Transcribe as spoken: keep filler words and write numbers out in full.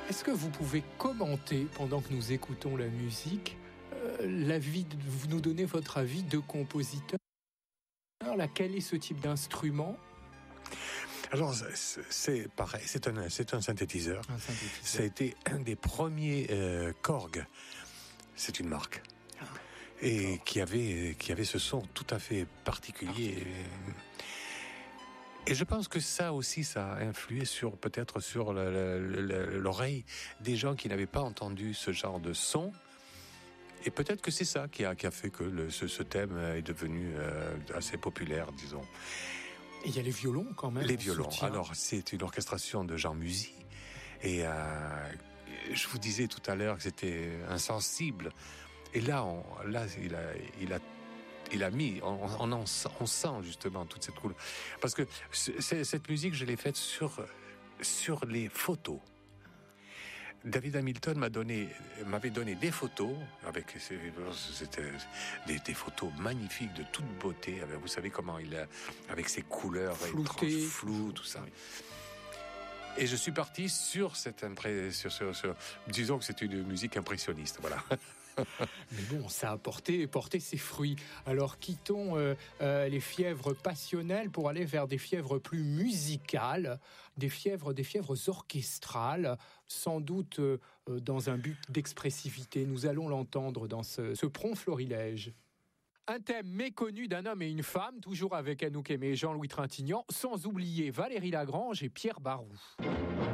Est-ce que vous pouvez commenter, pendant que nous écoutons la musique, euh, l'avis, de- vous nous donnez votre avis de compositeur? Là, quel est ce type d'instrument? Alors, c'est, c'est pareil, c'est un, c'est un synthétiseur. Un synthétiseur. Ça a été un des premiers euh, Korg. C'est une marque. Ah, et qui avait, qui avait ce son tout à fait particulier. Et je pense que ça aussi, ça a influé sur, peut-être sur le, le, le, l'oreille des gens qui n'avaient pas entendu ce genre de son. Et peut-être que c'est ça qui a, qui a fait que le, ce, ce thème est devenu euh, assez populaire, disons. Et il y a les violons quand même. Les violons. Soutien. Alors, c'est une orchestration de Jean Musy. Et euh, je vous disais tout à l'heure que c'était insensible. Et là, on, là, il a, il a, il a mis, on, on, en, on sent justement toute cette couleur. Parce que c'est, cette musique, je l'ai faite sur, sur les photos. David Hamilton m'a donné, m'avait donné des photos avec, c'était des, des photos magnifiques de toute beauté. Vous savez comment il a, avec ses couleurs, Flouté, flou, tout ça. Et je suis parti sur cette impré... sur, sur, sur... disons que c'est une musique impressionniste, voilà. Mais bon, ça a porté, porté ses fruits. Alors quittons euh, euh, les fièvres passionnelles pour aller vers des fièvres plus musicales, des fièvres, des fièvres orchestrales, sans doute euh, dans un but d'expressivité. Nous allons l'entendre dans ce, ce prompt florilège. Un thème méconnu d'un homme et une femme, toujours avec Anouk Aimée et Jean-Louis Trintignant, sans oublier Valérie Lagrange et Pierre Barou.